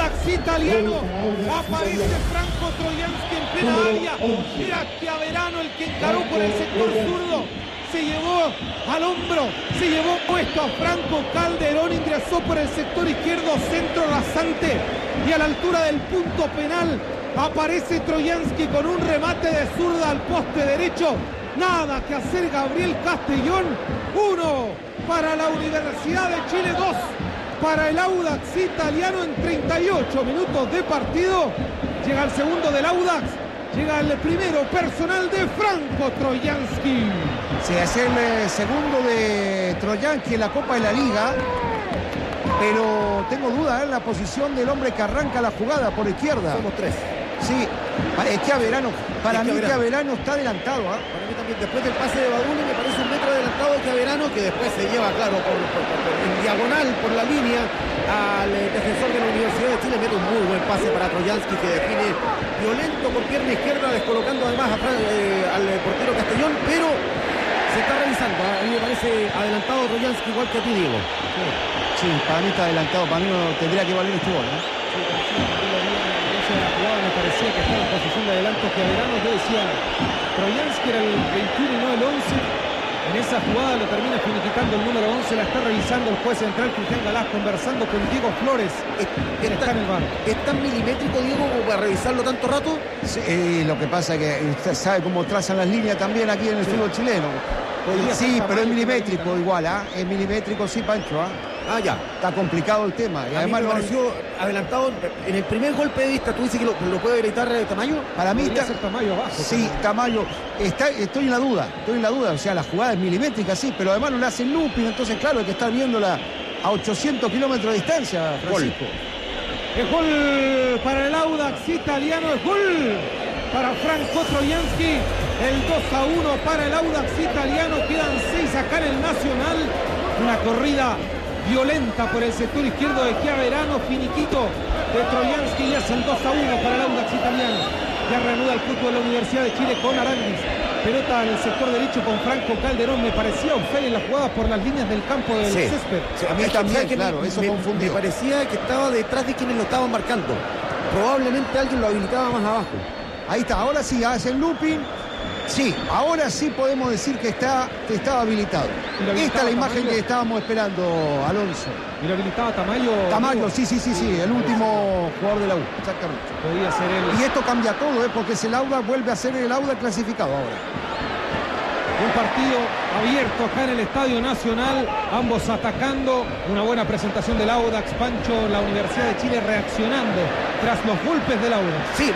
Audax Italiano. Aparece Franco Trojansky en plena área. Era Chiaverano el que encaró por el sector zurdo. Se llevó al hombro, se llevó puesto a Franco Calderón, ingresó por el sector izquierdo, centro rasante, y a la altura del punto penal aparece Trojansky con un remate de zurda al poste derecho. Nada que hacer Gabriel Castellón. 1 para la Universidad de Chile, 2 para el Audax Italiano en 38 minutos de partido. Llega el segundo del Audax. Llega el primero personal de Franco Trojansky. Sí, es el segundo de Trojansky en la Copa de la Liga. Pero tengo dudas en la posición del hombre que arranca la jugada por izquierda. Somos 3. Sí, Chiaverano. Para mí Chiaverano está adelantado. Para mí también, después del pase de Baduni, me parece un metro adelantado de Chiaverano, que después se lleva, claro, en diagonal por la línea al defensor de la Universidad de Chile. Mete un muy buen pase para Trojansky, que define violento con pierna izquierda, descolocando además al portero Castellón, pero se está revisando. A mí me parece adelantado Trojansky, igual que a ti, Diego. Sí, para mí está adelantado. Para mí no tendría que valer este gol, ¿no? Me parecía que estaba en posición de adelanto Chiaverano. Yo decía, Trojansky era el 21 y no el 11. En esa jugada lo termina finiquitando el número 11. La está revisando el juez central Cristian Galás, conversando con Diego Flores. Está en el bar. ¿Es tan milimétrico, Diego, como para revisarlo tanto rato? Sí, lo que pasa es que usted sabe cómo trazan las líneas también aquí en el fútbol chileno. Sí, pero es milimétrico igual, ¿ah? Es milimétrico, sí, Pancho, ¿ah? Ah, ya. Está complicado el tema. Y a además mí me pareció adelantado en el primer golpe de vista. ¿Tú dices que lo puede gritar Tamayo? Para mí está Tamayo abajo. Sí, Tamayo. Estoy en la duda. O sea, la jugada es milimétrica, sí, pero además no le hacen looping. Entonces, claro, hay que estar viéndola a 800 kilómetros de distancia, Francisco. Es gol para el Audax Italiano. Es gol para Franco Trojansky. El 2-1 para el Audax Italiano. Quedan 6 acá en el Nacional. Una corrida violenta por el sector izquierdo de Chiaverano, finiquito de Trojansky, y es el 2-1 para el Audax Italiano. Ya reanuda el fútbol de la Universidad de Chile con Aranguis. Pelota en el sector derecho con Franco Calderón. Me parecía offside en la jugada por las líneas del campo del césped. Sí, a mí también, claro, eso confundió. Me parecía que estaba detrás de quienes lo estaban marcando. Probablemente alguien lo habilitaba más abajo. Ahí está, ahora sí, hacen looping. Sí, ahora sí podemos decir que estaba habilitado. Esta es la imagen que estábamos esperando, Alonso. Y lo habilitaba Tamayo. Tamayo, sí, el último jugador de la U, exactamente. Podía ser él. Y esto cambia todo, porque es el Audax, vuelve a ser el Audax clasificado ahora. Un partido abierto acá en el Estadio Nacional, ambos atacando. Una buena presentación del Audax, Pancho. La Universidad de Chile reaccionando tras los golpes del Audax. Sí,